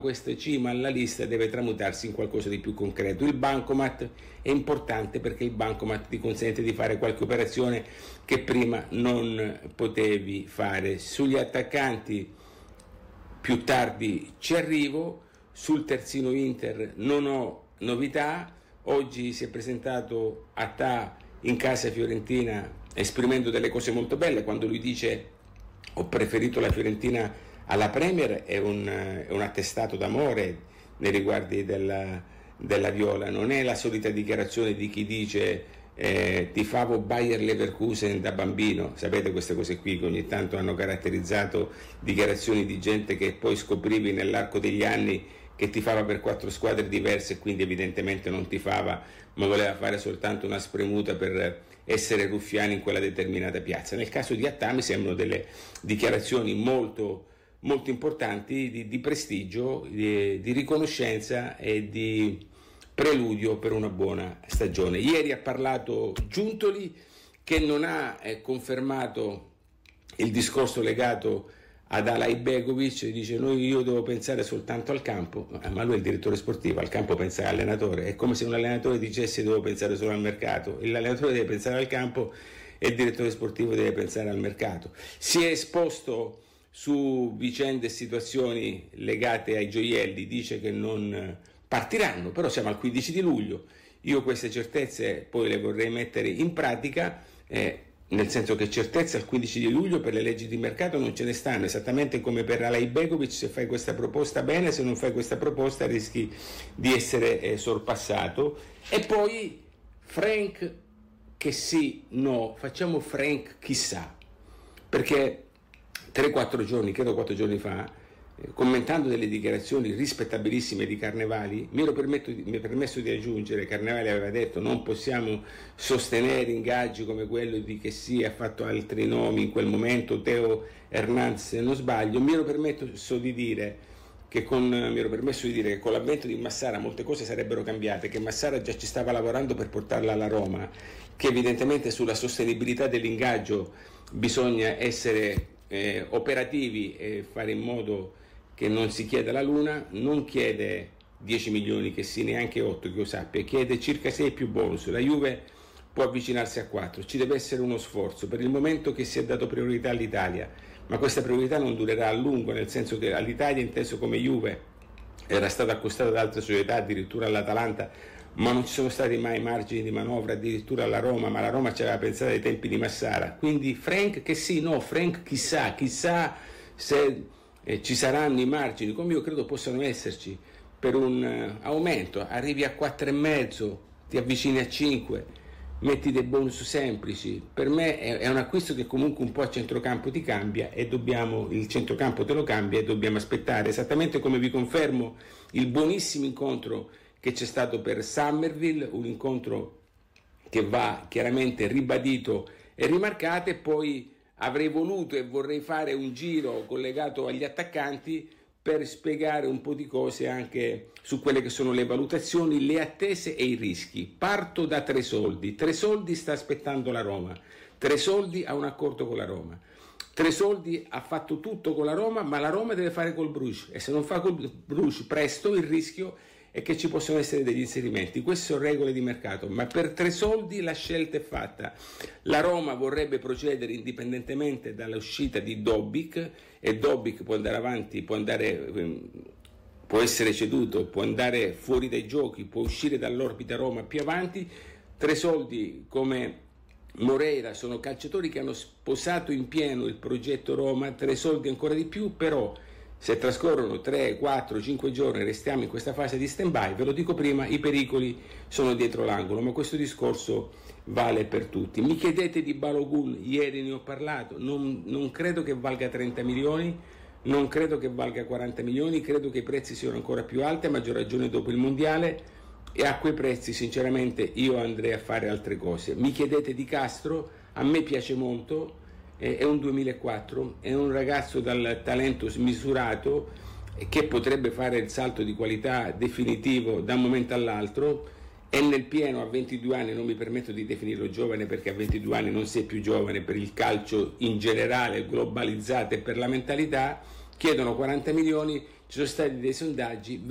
questa cima alla lista deve tramutarsi in qualcosa di più concreto. Il bancomat è importante perché il bancomat ti consente di fare qualche operazione che prima non potevi fare. Sugli attaccanti più tardi ci arrivo, sul terzino Inter non ho novità. Oggi si è presentato Attà in casa fiorentina esprimendo delle cose molto belle. Quando lui dice ho preferito la Fiorentina alla Premier è un attestato d'amore nei riguardi della Viola. Non è la solita dichiarazione di chi dice tifavo Bayer Leverkusen da bambino. Sapete queste cose qui che ogni tanto hanno caratterizzato dichiarazioni di gente che poi scoprivi nell'arco degli anni che tifava per 4 squadre diverse e quindi evidentemente non tifava, ma voleva fare soltanto una spremuta per essere ruffiani in quella determinata piazza. Nel caso di Attà mi sembrano delle dichiarazioni molto importanti di prestigio, di riconoscenza e di preludio per una buona stagione. Ieri ha parlato Giuntoli, che non ha confermato il discorso legato ad Alay Begovic. Dice io devo pensare soltanto al campo, ma lui è il direttore sportivo, al campo pensa all'allenatore. È come se un allenatore dicesse devo pensare solo al mercato. L'allenatore deve pensare al campo e il direttore sportivo deve pensare al mercato. Si è esposto su vicende e situazioni legate ai gioielli, dice che non partiranno, però siamo al 15 di luglio, io queste certezze poi le vorrei mettere in pratica, nel senso che certezze al 15 di luglio per le leggi di mercato non ce ne stanno, esattamente come per Alay Begovic. Se fai questa proposta bene, se non fai questa proposta rischi di essere sorpassato. E poi Frank che sì, no, facciamo Frank chissà, perché 3-4 giorni, credo 4 giorni fa, commentando delle dichiarazioni rispettabilissime di Carnevali, mi ero permesso di aggiungere, Carnevali aveva detto non possiamo sostenere ingaggi come quello di che sì, ha fatto altri nomi in quel momento, Teo Hernandez se non sbaglio, mi ero permesso di dire che con l'avvento di Massara molte cose sarebbero cambiate, che Massara già ci stava lavorando per portarla alla Roma, che evidentemente sulla sostenibilità dell'ingaggio bisogna essere operativi e fare in modo che non si chieda la luna. Non chiede 10 milioni, che sì, neanche 8 che io sappia, chiede circa 6 più bonus. La Juve può avvicinarsi a 4, ci deve essere uno sforzo. Per il momento che si è dato priorità all'Italia, ma questa priorità non durerà a lungo, nel senso che all'Italia, inteso come Juve, era stata accostata da altre società, addirittura all'Atalanta, ma non ci sono stati mai margini di manovra, addirittura alla Roma, ma la Roma ci aveva pensato ai tempi di Massara. Quindi Frank che sì, no, Frank chissà se ci saranno i margini, come io credo possano esserci, per un aumento. Arrivi a 4,5, ti avvicini a 5, metti dei bonus semplici. Per me è un acquisto che comunque un po' a centrocampo ti cambia, e il centrocampo te lo cambia e dobbiamo aspettare, esattamente come vi confermo il buonissimo incontro che c'è stato per Summerville, un incontro che va chiaramente ribadito e rimarcato. E poi avrei voluto e vorrei fare un giro collegato agli attaccanti per spiegare un po' di cose anche su quelle che sono le valutazioni, le attese e i rischi. Parto da Tresoldi. Tresoldi sta aspettando la Roma, Tresoldi ha un accordo con la Roma, Tresoldi ha fatto tutto con la Roma, ma la Roma deve fare col Bruges, e se non fa col Bruges presto il rischio è che ci possono essere degli inserimenti. Queste sono regole di mercato, ma per Tresoldi la scelta è fatta. La Roma vorrebbe procedere indipendentemente dall'uscita di Dobbik, e Dobbik può andare avanti, può essere ceduto, può andare fuori dai giochi, può uscire dall'orbita Roma più avanti. Tresoldi come Moreira sono calciatori che hanno sposato in pieno il progetto Roma, Tresoldi ancora di più. Però se trascorrono 3, 4, 5 giorni restiamo in questa fase di stand-by, ve lo dico prima, i pericoli sono dietro l'angolo, ma questo discorso vale per tutti. Mi chiedete di Balogun, ieri ne ho parlato, non credo che valga 30 milioni, non credo che valga 40 milioni, credo che i prezzi siano ancora più alti, a maggior ragione dopo il mondiale, e a quei prezzi sinceramente io andrei a fare altre cose. Mi chiedete di Castro, a me piace molto, è un 2004, è un ragazzo dal talento smisurato che potrebbe fare il salto di qualità definitivo da un momento all'altro. È nel pieno a 22 anni, non mi permetto di definirlo giovane perché a 22 anni non sei più giovane per il calcio in generale, globalizzato, e per la mentalità. Chiedono 40 milioni, ci sono stati dei sondaggi